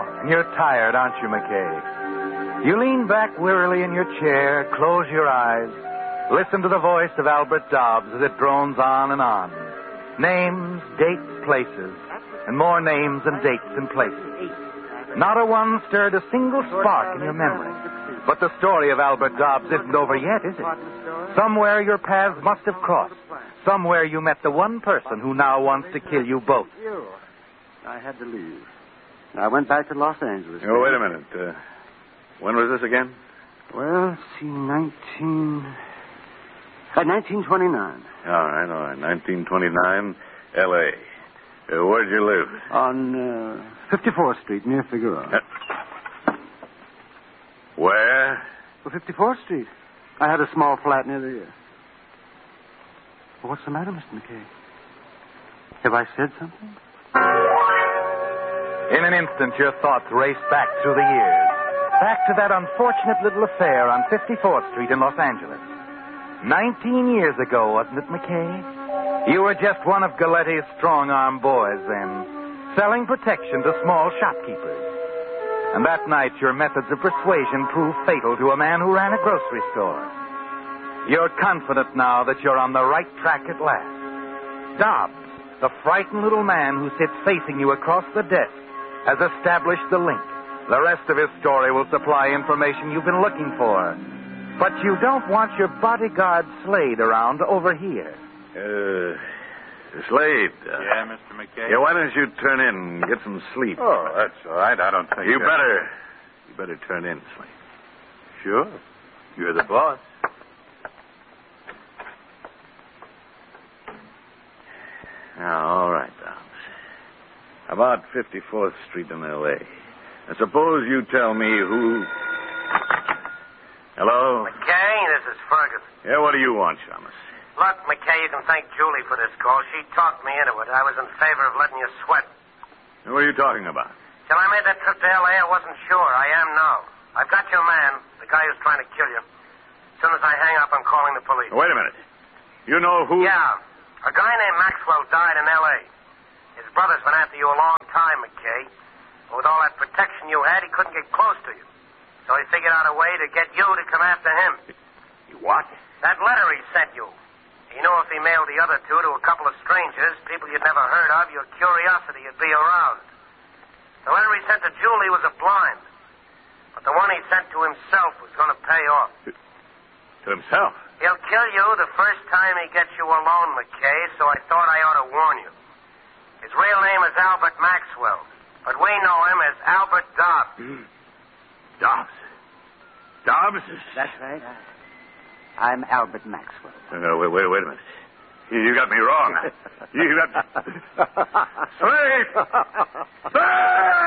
and you're tired, aren't you, McKay? You lean back wearily in your chair, close your eyes, listen to the voice of Albert Dobbs as it drones on and on. Names, dates, places, and more names and dates and places. Not a one stirred a single spark in your memory. But the story of Albert Dobbs isn't over yet, is it? Somewhere your paths must have crossed. Somewhere you met the one person who now wants to kill you both. I had to leave. I went back to Los Angeles. Oh, wait a minute. When was this again? Well, let's see, 1929. All right. 1929, L.A. Where'd you live? On 54th Street, near Figueroa. Where? Well, 54th Street. I had a small flat near there. Well, what's the matter, Mr. McKay? Have I said something? In an instant, your thoughts race back through the years. Back to that unfortunate little affair on 54th Street in Los Angeles. 19 years ago, wasn't it, McKay? You were just one of Galetti's strong-arm boys then, selling protection to small shopkeepers. And that night, your methods of persuasion proved fatal to a man who ran a grocery store. You're confident now that you're on the right track at last. Dobbs, the frightened little man who sits facing you across the desk, has established the link. The rest of his story will supply information you've been looking for. But you don't want your bodyguard Slade around over here. Slade. Yeah, Mr. McKay? Yeah, why don't you turn in and get some sleep? Oh, that's all right. I don't think... You better turn in, Slade. Sure. You're the boss. Now, all right, Dobbs. About 54th Street in L.A. Now, suppose you tell me who... Hello? McKay, this is Ferguson. Yeah, what do you want, Shamus? Look, McKay, you can thank Julie for this call. She talked me into it. I was in favor of letting you sweat. What are you talking about? Till I made that trip to L.A., I wasn't sure. I am now. I've got your man, the guy who's trying to kill you. As soon as I hang up, I'm calling the police. Wait a minute. You know who... Yeah. A guy named Maxwell died in L.A. His brother's been after you a long time, McKay. But with all that protection you had, he couldn't get close to you. So he figured out a way to get you to come after him. What? That letter he sent you. He knew if he mailed the other two to a couple of strangers, people you'd never heard of, your curiosity would be aroused. The letter he sent to Julie was a blind. But the one he sent to himself was going to pay off. To himself? He'll kill you the first time he gets you alone, McKay, so I thought I ought to warn you. His real name is Albert Maxwell, but we know him as Albert Dobbs. Dobbs? Dobbs? That's right. I'm Albert Maxwell. No, wait a minute. You got me wrong. You got... Slade! Slade!